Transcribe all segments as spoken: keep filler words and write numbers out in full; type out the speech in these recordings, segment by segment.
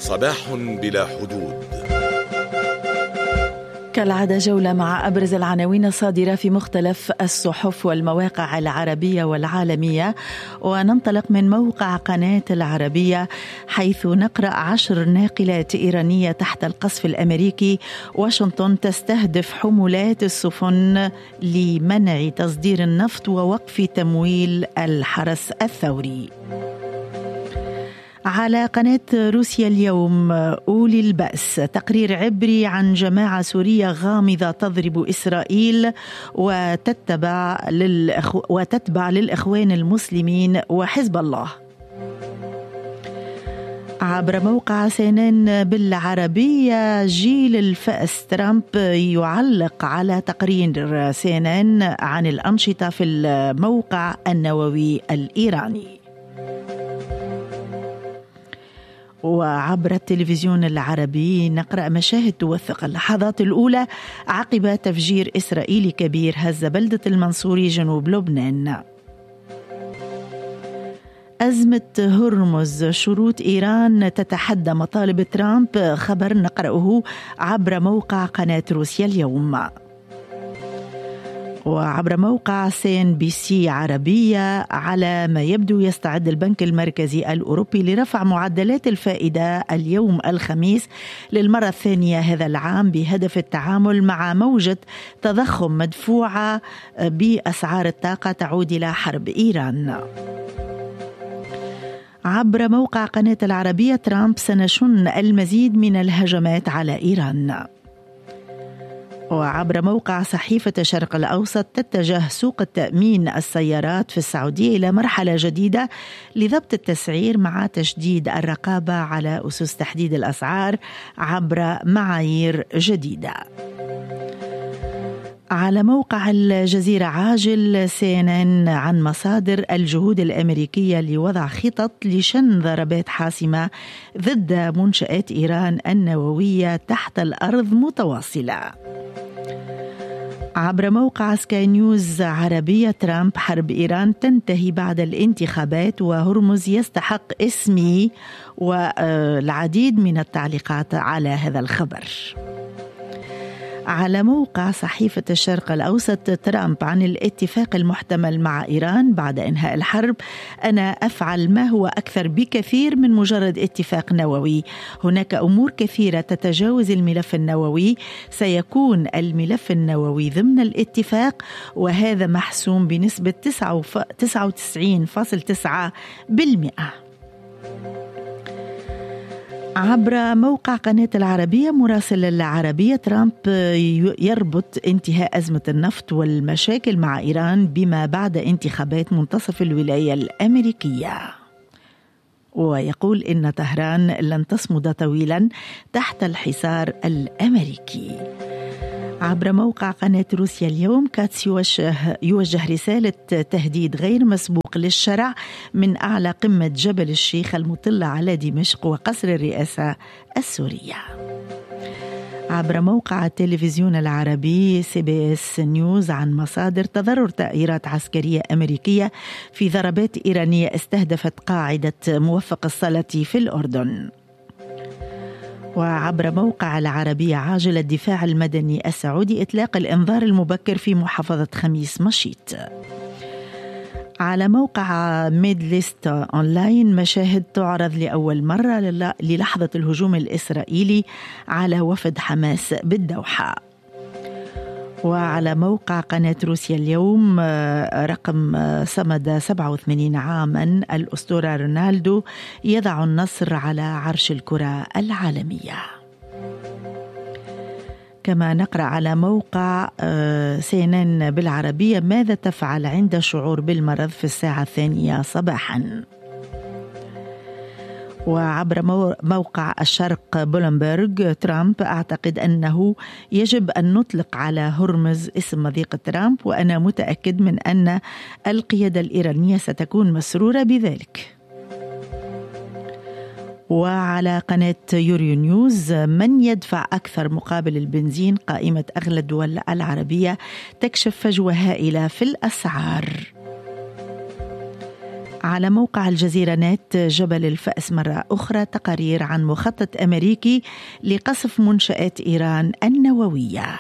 صباح بلا حدود. كالعادة جولة مع أبرز العناوين الصادرة في مختلف الصحف والمواقع العربية والعالمية، وننطلق من موقع قناة العربية حيث نقرأ عشر ناقلات إيرانية تحت القصف الأمريكي، واشنطن تستهدف حمولات السفن لمنع تصدير النفط ووقف تمويل الحرس الثوري. على قناة روسيا اليوم أولي البأس تقرير عبري عن جماعة سورية غامضة تضرب إسرائيل وتتبع, للأخو وتتبع للإخوان المسلمين وحزب الله. عبر موقع سينان بالعربية جيل الفأس ترامب يعلق على تقرير سينان عن الأنشطة في الموقع النووي الإيراني. وعبر التلفزيون العربي نقرأ مشاهد توثق اللحظات الأولى عقب تفجير إسرائيلي كبير هز بلدة المنصوري جنوب لبنان. أزمة هرمز شروط إيران تتحدى مطالب ترامب، خبر نقرأه عبر موقع قناة روسيا اليوم. وعبر موقع سي إن بي سي عربية على ما يبدو يستعد البنك المركزي الأوروبي لرفع معدلات الفائدة اليوم الخميس للمرة الثانية هذا العام بهدف التعامل مع موجة تضخم مدفوعة بأسعار الطاقة تعود إلى حرب إيران. عبر موقع قناة العربية ترامب سنشن المزيد من الهجمات على إيران. وعبر موقع صحيفة الشرق الأوسط تتجه سوق التأمين السيارات في السعودية إلى مرحلة جديدة لضبط التسعير مع تشديد الرقابة على أسس تحديد الأسعار عبر معايير جديدة. على موقع الجزيرة عاجل سي إن إن عن مصادر الجهود الأمريكية لوضع خطط لشن ضربات حاسمة ضد منشآت إيران النووية تحت الأرض متواصلة. عبر موقع سكاي نيوز عربية ترامب حرب إيران تنتهي بعد الانتخابات وهرمز يستحق اسمي، والعديد من التعليقات على هذا الخبر. على موقع صحيفة الشرق الأوسط ترامب عن الاتفاق المحتمل مع إيران بعد إنهاء الحرب: أنا أفعل ما هو أكثر بكثير من مجرد اتفاق نووي، هناك أمور كثيرة تتجاوز الملف النووي، سيكون الملف النووي ضمن الاتفاق وهذا محسوم بنسبة تسعة وتسعين فاصلة تسعة بالمئة. عبر موقع قناة العربية مراسل العربية ترامب يربط انتهاء أزمة النفط والمشاكل مع إيران بما بعد انتخابات منتصف الولاية الأمريكية، ويقول إن طهران لن تصمد طويلا تحت الحصار الأمريكي. عبر موقع قناة روسيا اليوم كاتس يوجه, يوجه رسالة تهديد غير مسبوق للشرع من أعلى قمة جبل الشيخ المطلة على دمشق وقصر الرئاسة السورية. عبر موقع التلفزيون العربي سي بي إس نيوز عن مصادر تضرر طائرات عسكرية أمريكية في ضربات إيرانية استهدفت قاعدة موفق الصلاة في الأردن. وعبر موقع العربية عاجل الدفاع المدني السعودي إطلاق الإنذار المبكر في محافظة خميس مشيط. على موقع ميدليست أونلاين مشاهد تعرض لأول مرة للحظة الهجوم الإسرائيلي على وفد حماس بالدوحة. وعلى موقع قناة روسيا اليوم رقم صمد سبعة وثمانين عاما الأسطورة رونالدو يضع النصر على عرش الكرة العالمية. كما نقرأ على موقع سي إن إن بالعربية ماذا تفعل عند شعور بالمرض في الساعة الثانية صباحا. وعبر موقع الشرق بولنبرغ ترامب: أعتقد أنه يجب أن نطلق على هرمز اسم مضيق ترامب وأنا متأكد من أن القيادة الإيرانية ستكون مسرورة بذلك. وعلى قناة يوريو نيوز: من يدفع أكثر مقابل البنزين؟ قائمة أغلى الدول العربية تكشف فجوة هائلة في الأسعار. على موقع الجزيرة نت جبل الفأس مرة أخرى تقارير عن مخطط أمريكي لقصف منشآت إيران النووية.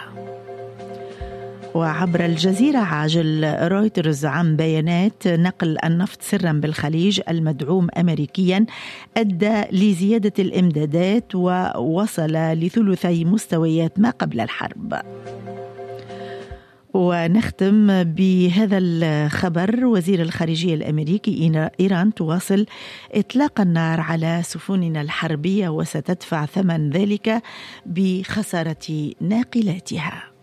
وعبر الجزيرة عاجل رويترز عن بيانات نقل النفط سرا بالخليج المدعوم أمريكيا أدى لزيادة الإمدادات ووصل لثلثي مستويات ما قبل الحرب. ونختم بهذا الخبر: وزير الخارجية الأمريكي إيران تواصل إطلاق النار على سفننا الحربية وستدفع ثمن ذلك بخسارة ناقلاتها.